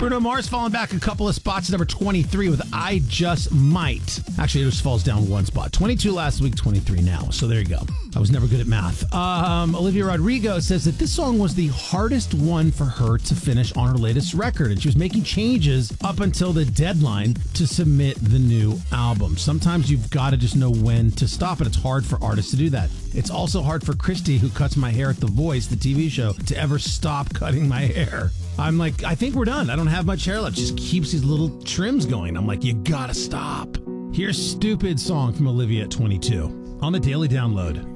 Bruno Mars falling back a couple of spots at number 23 with I Just Might. Actually, it just falls down one spot. 22 last week, 23 now. So there you go. I was never good at math. Olivia Rodrigo says that this song was the hardest one for her to finish on her latest record, and she was making changes up until the deadline to submit the new album. Sometimes you've got to just know when to stop, and it's hard for artists to do that. It's also hard for Christy, who cuts my hair at The Voice, the TV show, to ever stop cutting my hair. I'm like, I think we're done. I don't have much hair left. Just keeps these little trims going. I'm like, you gotta stop. Here's Stupid Song from Olivia at 22 on the Daily Download.